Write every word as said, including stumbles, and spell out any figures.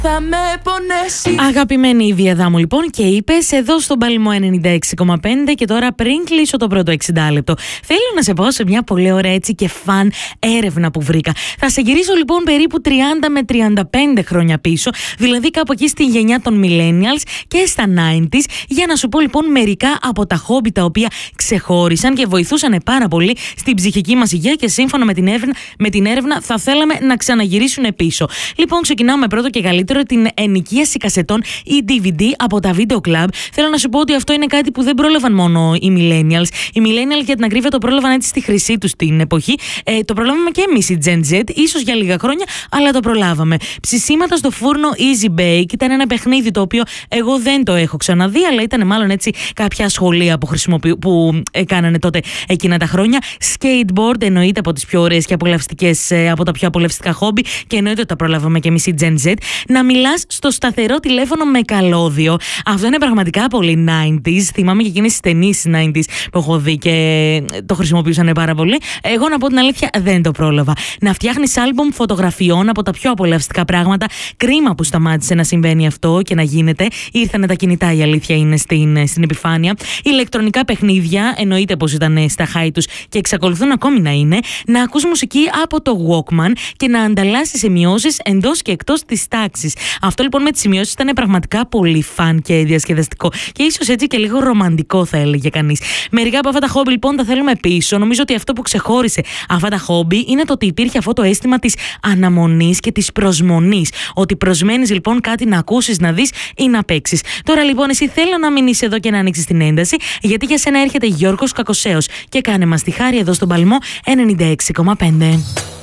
Θα με πονέσει. Αγαπημένη η Βία Δάμου λοιπόν, και είπες εδώ στον Παλμό ενενήντα έξι κόμμα πέντε. Και τώρα, πριν κλείσω το πρώτο εξήντα λεπτό, θέλω να σε πάω σε μια πολύ ωραία έτσι και φαν έρευνα που βρήκα. Θα σε γυρίσω λοιπόν περίπου τριάντα με τριάντα πέντε χρόνια πίσω, δηλαδή κάπου εκεί στη γενιά των millennials και στα ενενήντα, για να σου πω λοιπόν μερικά από τα χόμπι τα οποία ξεχώρισαν και βοηθούσαν πάρα πολύ στην ψυχική μας υγεία και σύμφωνα με την έρευνα, με την έρευνα θα θέλαμε να ξαναγυρίσουν πίσω. Λοιπόν, ξεκινάμε πρώτο και καλύτερο την ενοικίαση κασετών ή ντι βι ντι από τα Video Club. Θέλω να σου πω ότι αυτό είναι κάτι που δεν πρόλαβαν μόνο οι millennials. Οι millennials, για την ακρίβεια, το πρόλαβαν έτσι στη χρυσή τους την εποχή. Ε, το προλάβαμε και εμείς οι Gen Z, ίσως για λίγα χρόνια, αλλά το προλάβαμε. Ψησίματα στο φούρνο Easy Bake ήταν ένα παιχνίδι το οποίο εγώ δεν το έχω ξαναδεί, αλλά ήταν μάλλον έτσι κάποια σχολεία που, που ε, κάνανε τότε εκείνα τα χρόνια. Skateboard εννοείται από τις πιο ωραίες και απολαυστικές, ε, από τα πιο απολαυστικά χόμπι, και εννοείται ότι τα προλάβαμε και εμείς οι Gen Z. Να μιλάς στο σταθερό τηλέφωνο με καλώδιο. Αυτό είναι πραγματικά πολύ ενενήντα. Θυμάμαι και εκείνες τις ταινίες ενενήντα που έχω δει και το χρησιμοποιούσαν πάρα πολύ. Εγώ, να πω την αλήθεια, δεν το πρόλαβα. Να φτιάχνεις άλμπουμ φωτογραφιών, από τα πιο απολαυστικά πράγματα. Κρίμα που σταμάτησε να συμβαίνει αυτό και να γίνεται. Ήρθανε τα κινητά, η αλήθεια είναι, στην, στην επιφάνεια. Ηλεκτρονικά παιχνίδια, εννοείται πως ήταν στα high τους και εξακολουθούν ακόμη να είναι. Να ακούς μουσική από το Walkman και να ανταλλάσσεις σημειώσεις εντός και εκτός της τάξης. Αυτό λοιπόν με τις σημειώσεις ήταν πραγματικά πολύ φαν και διασκεδαστικό. Και ίσως έτσι και λίγο ρομαντικό, θα έλεγε κανείς. Μερικά από αυτά τα χόμπι λοιπόν τα θέλουμε πίσω. Νομίζω ότι αυτό που ξεχώρισε αυτά τα χόμπι είναι το ότι υπήρχε αυτό το αίσθημα της αναμονής και της προσμονής. Ότι προσμένεις λοιπόν κάτι να ακούσεις, να δεις ή να παίξεις. Τώρα λοιπόν, εσύ θέλω να μείνεις εδώ και να ανοίξεις την ένταση, γιατί για σένα έρχεται Γιώργος Κακοσέος και κάνε μας τη χάρη εδώ στον Παλμό ενενήντα έξι κόμμα πέντε.